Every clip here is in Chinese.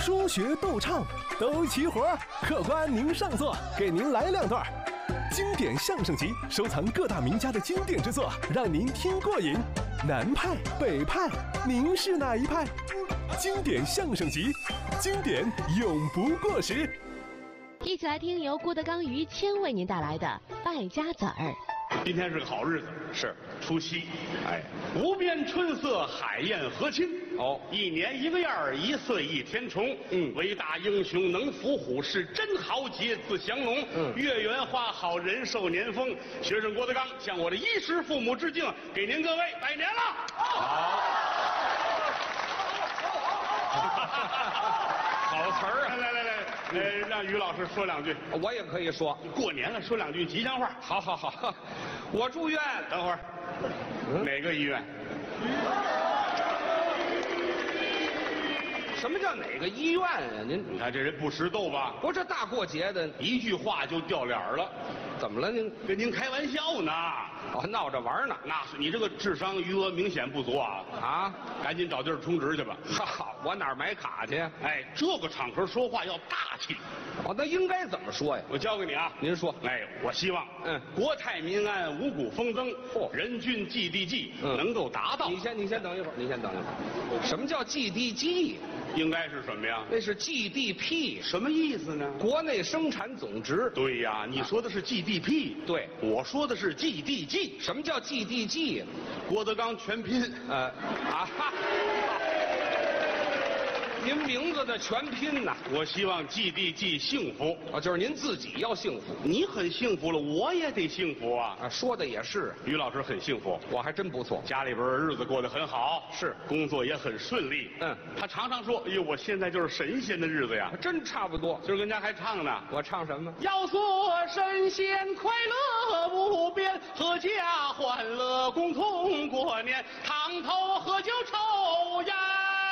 说学逗唱都齐活，客官您上座，给您来2段。经典相声集，收藏各大名家的经典之作，让您听过瘾。南派、北派，您是哪一派？经典相声集，经典永不过时。 一起来听由郭德纲、于谦为您带来的《败家子儿》。 今天是个好日子，是除夕。哎，无边春色，海晏河清。哦，一年一个样儿，一岁一天虫。伟大英雄能伏虎，是真豪杰自降龙。月圆花好人寿年丰。学生郭德纲向我的衣食父母致敬，给您各位拜年了。好。好词儿啊！来，让于老师说2句。 我也可以说， 过年了，说2句吉祥话。 好，我住院。 等会儿，哪个医院？ 什么叫哪个医院啊？您看这人不识逗吧？ 不是这大过节的， 一句话就掉脸了。 怎么了？您跟您开玩笑呢？ 哦，闹着玩呢。 那是你这个智商余额明显不足啊！ 啊， 赶紧找地儿充值去吧。 好，我哪儿买卡去？ 哎，这个场合说话要大气。 哦，那应该怎么说呀？ 我教给你啊。 您说。 哎，我希望，国泰民安，五谷丰增，人均 GDP 能够达到。 你先等一会儿，什么叫 GDP？ 应该是什么呀？ 那是 GDP， 什么意思呢？ 国内生产总值。 对呀，你说的是 GDP， 对， 我说的是 GDG。 什么叫 GDG？ 郭德纲全拼。 您名字的全拼呐？ 我希望 GDG 幸福。 就是您自己要幸福。 你很幸福了，我也得幸福啊！ 说的也是。 于老师很幸福， 我还真不错， 家里边日子过得很好， 是工作也很顺利。他常常说：“哎呦，我现在就是神仙的日子呀！” 真差不多。 今儿跟家还唱呢。 我唱什么？ 要做神仙快乐无边，阖家欢乐共同过年，烫头喝酒抽烟。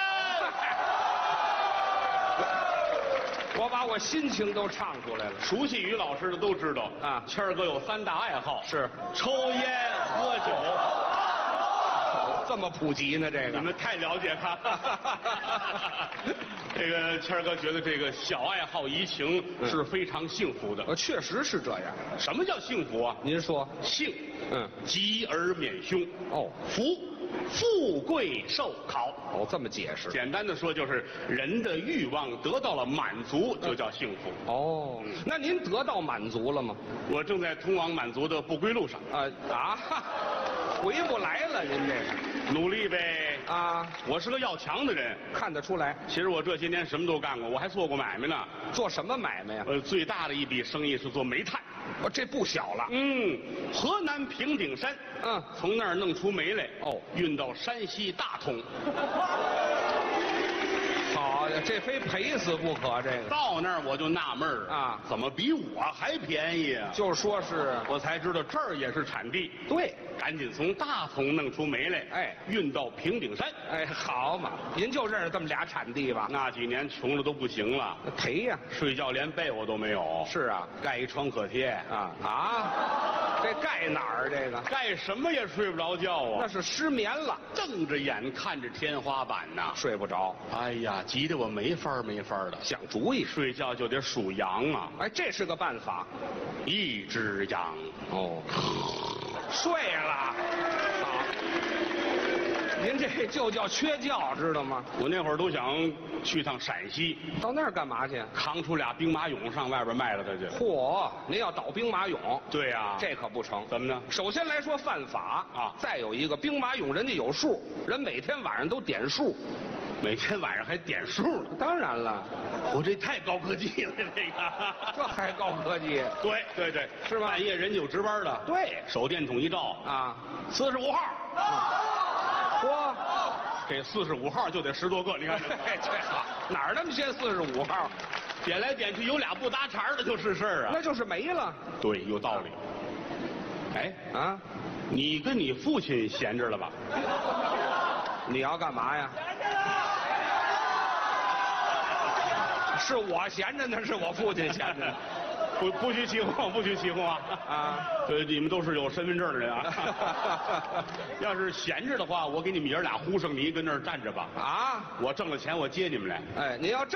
我把我心情都唱出来了。 熟悉于老师的都知道啊，谦儿哥有3大爱好， 是抽烟、喝酒。 这么普及呢？这个你们太了解他了。这个谦儿哥觉得这个小爱好怡情是非常幸福的。 确实是这样。 什么叫幸福啊？ 您说。 幸，吉而免凶。 哦， 福。富贵寿考。 哦，这么解释。 简单的说，就是人的欲望得到了满足，就叫幸福。 哦，那您得到满足了吗？ 我正在通往满足的不归路上。 回不来了，您这是努力呗。我是个要强的人， 看得出来。 其实我这些年什么都干过，我还做过买卖呢。 做什么买卖呀？ 最大的一笔生意是做煤炭。 这不小了。 河南平顶山。从那儿弄出煤来。运到山西大同。 好呀，这非赔死不可。这个到那儿我就纳闷儿怎么比我还便宜啊？ 就说是， 我才知道这儿也是产地。 对， 赶紧从大同弄出煤来，运到平顶山。 好嘛，您就认识这么俩产地吧？ 那几年穷的都不行了， 赔呀， 睡觉连被窝都没有。 是啊， 盖一创可贴这盖哪儿？这个盖什么也睡不着觉啊！ 那是失眠了， 瞪着眼看着天花板呐， 睡不着。 哎呀，急得我没法的。 想主意， 睡觉就得数羊啊！ 这是个办法。 1只羊。 睡了。好，您这就叫缺觉，知道吗？ 我那会儿都想去趟陕西， 到那儿干嘛去？ 扛出俩兵马俑上外边卖了它去。 嚯，您要倒兵马俑？ 对呀， 这可不成。 怎么呢？ 首先来说犯法再有一个兵马俑，人家有数，人每天晚上都点数。 每天晚上还点数呢？ 当然了， 我这太高科技了， 这还高科技？ 对， 是吧？ 半夜人家有值班的， 对， 手电筒一照45号，这45号就得10多个，你看这好，哪儿那么些45号？ 点来点去有俩不搭茬的就是事儿啊， 那就是没了。 对，有道理。你跟你父亲闲着了吧？ 你要干嘛呀？是我闲着呢，是我父亲闲着呢。 不许起哄，不许起哄啊！你们都是有身份证的人啊。要是闲着的话，我给你们爷俩呼上泥，跟那儿站着吧。我挣了钱，我接你们来。 您要挣